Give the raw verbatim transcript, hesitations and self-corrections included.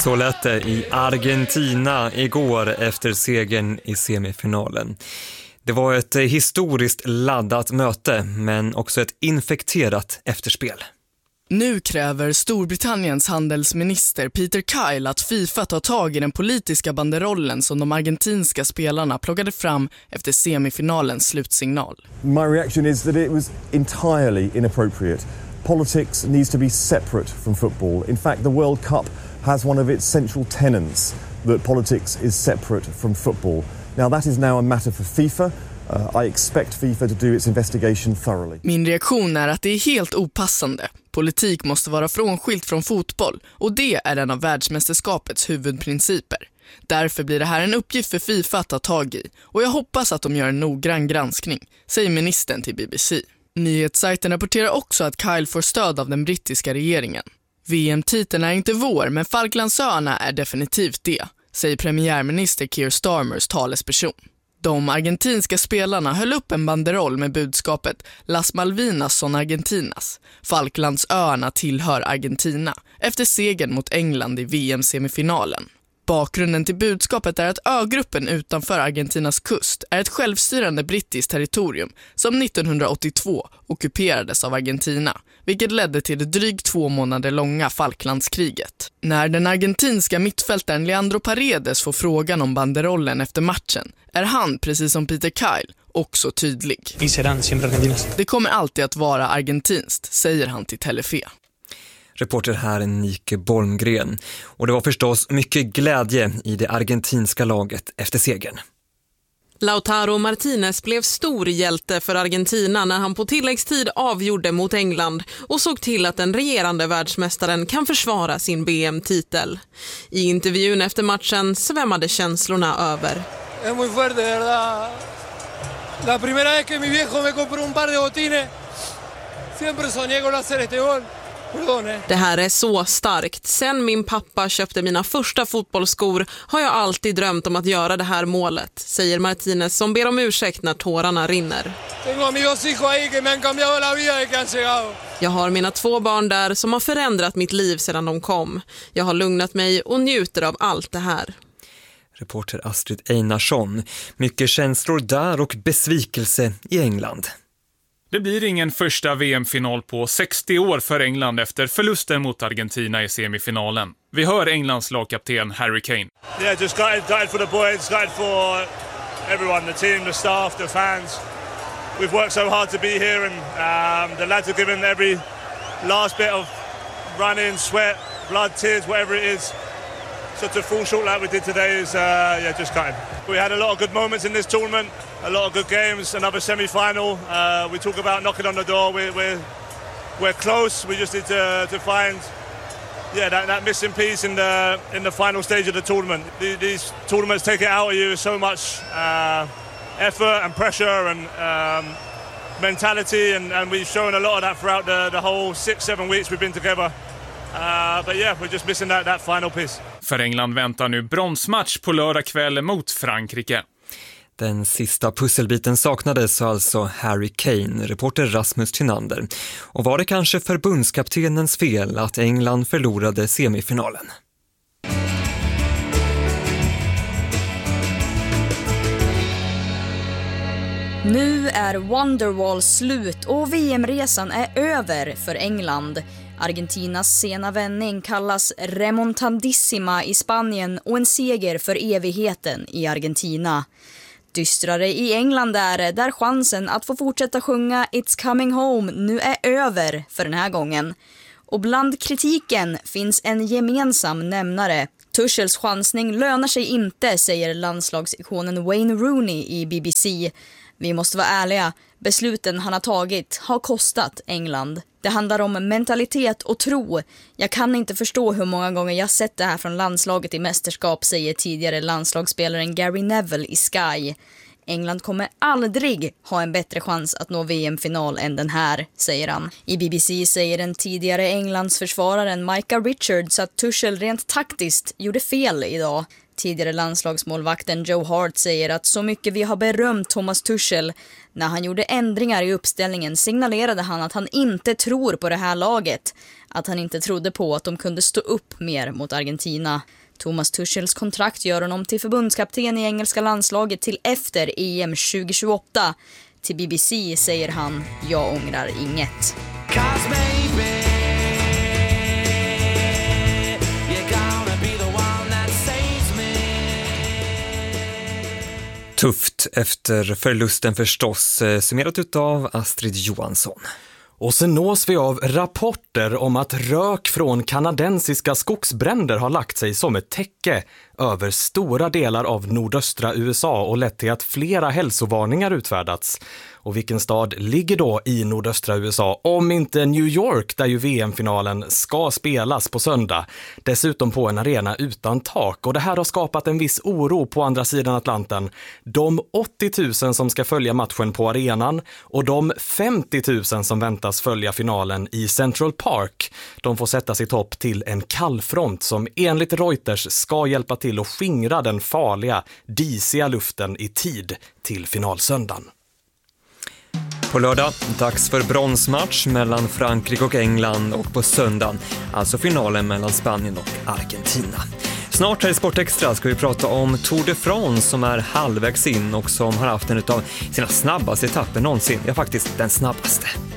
Så lät det i Argentina igår efter segern i semifinalen. Det var ett historiskt laddat möte, men också ett infekterat efterspel. Nu kräver Storbritanniens handelsminister Peter Kyle att FIFA tar tag i den politiska banderollen som de argentinska spelarna plockade fram efter semifinalens slutsignal. My reaction is that it was entirely inappropriate. Politics needs to be separate from football. In fact, the World Cup has one of its central tenets that politics is separate from football. Now that is now a matter for FIFA. Uh, I expect FIFA to do its investigation thoroughly. Min reaktion är att det är helt opassande. Politik måste vara frånskilt från fotboll, och det är en av världsmästerskapets huvudprinciper. Därför blir det här en uppgift för FIFA att ta tag i, och jag hoppas att de gör en noggrann granskning, säger ministern till B B C. Nyhetssajten rapporterar också att Kyle får stöd av den brittiska regeringen. V M-titeln är inte vår, men Falklandsöarna är definitivt det, säger premiärminister Keir Starmers talesperson. De argentinska spelarna höll upp en banderoll med budskapet Las Malvinas son Argentinas. Falklandsöarna tillhör Argentina efter segern mot England i V M-semifinalen. Bakgrunden till budskapet är att ögruppen utanför Argentinas kust är ett självstyrande brittiskt territorium som nittonhundraåttiotvå ockuperades av Argentina, vilket ledde till det drygt två månader långa Falklandskriget. När den argentinska mittfältaren Leandro Paredes får frågan om banderollen efter matchen är han, precis som Peter Kyle, också tydlig. Det kommer alltid att vara argentinskt, säger han till Telefe. Reporter här är Nike Bolmgren. Och det var förstås mycket glädje i det argentinska laget efter segern. Lautaro Martinez blev stor hjälte för Argentina när han på tilläggstid avgjorde mot England och såg till att den regerande världsmästaren kan försvara sin B M-titel. I intervjun efter matchen svämmade känslorna över. Es muy fuerte, de verdad. La primera vez que mi viejo me compró un par de botines, siempre soñé con hacer este gol. Det här är så starkt. Sen min pappa köpte mina första fotbollsskor har jag alltid drömt om att göra det här målet, säger Martinez som ber om ursäkt när tårarna rinner. Jag har mina två barn där som har förändrat mitt liv sedan de kom. Jag har lugnat mig och njuter av allt det här. Reporter Astrid Einarsson. Mycket känslor där och besvikelse i England. Det blir ingen första V M-final på sextio år för England efter förlusten mot Argentina i semifinalen. Vi hör Englands lagkapten Harry Kane. Yeah, just gutted, gutted for the boys, gutted for everyone, the team, the staff, the fans. We've worked so hard to be here and um, the lads have given every last bit of running, sweat, blood, tears, whatever it is. So to fall short like we did today is uh, yeah, just gutted. We had a lot of good moments in this tournament. A lot of good games, another semi-final. Uh, we talk about knocking on the door. We're, we're, we're close. We just need to, to find yeah, that, that missing piece in the, in the final stage of the tournament. The, these tournaments take it out of you so much uh, effort and pressure and um, mentality, and, and we've shown a lot of that throughout the, the whole six, seven weeks we've been together. Uh, but yeah, we're just missing that, that final piece. För England väntar nu bronsmatch på lördag kväll mot Frankrike. Den sista pusselbiten saknades alltså Harry Kane, reporter Rasmus Tynander. Och var det kanske förbundskaptenens fel att England förlorade semifinalen? Nu är Wonderwall slut och V M-resan är över för England. Argentinas sena vändning kallas remontandissima i Spanien och en seger för evigheten i Argentina. Dystrare i England är det, där chansen att få fortsätta sjunga It's Coming Home nu är över för den här gången. Och bland kritiken finns en gemensam nämnare. Tuchels chansning lönar sig inte, säger landslagsikonen Wayne Rooney i B B C. Vi måste vara ärliga, besluten han har tagit har kostat England. Det handlar om mentalitet och tro. Jag kan inte förstå hur många gånger jag sett det här från landslaget i mästerskap, säger tidigare landslagsspelaren Gary Neville i Sky. England kommer aldrig ha en bättre chans att nå V M-final än den här, säger han. I B B C säger den tidigare Englands försvararen Micah Richards att Tuchel rent taktiskt gjorde fel idag. Tidigare landslagsmålvakten Joe Hart säger att så mycket vi har berömt Thomas Tuchel. När han gjorde ändringar i uppställningen signalerade han att han inte tror på det här laget. Att han inte trodde på att de kunde stå upp mer mot Argentina. Thomas Tuchels kontrakt gör honom till förbundskapten i engelska landslaget till efter E M tjugohundratjugoåtta. Till B B C säger han, jag ångrar inget. Tufft efter förlusten förstås, summerat utav Astrid Johansson. Och sen nås vi av rapporter om att rök från kanadensiska skogsbränder har lagt sig som ett täcke över stora delar av nordöstra U S A och lett till att flera hälsovarningar utfärdats. Och vilken stad ligger då i nordöstra U S A om inte New York, där ju V M-finalen ska spelas på söndag. Dessutom på en arena utan tak, och det här har skapat en viss oro på andra sidan Atlanten. De åttio tusen som ska följa matchen på arenan och de femtio tusen som väntas följa finalen i Central Park, de får sätta sitt hopp till en kallfront som enligt Reuters ska hjälpa till att skingra den farliga, disiga luften i tid till finalsöndagen. På lördag, dags för bronsmatch mellan Frankrike och England, och på söndagen, alltså finalen mellan Spanien och Argentina. Snart här i Sportextra ska vi prata om Tour de France som är halvvägs in och som har haft en av sina snabbaste etapper någonsin, ja faktiskt den snabbaste.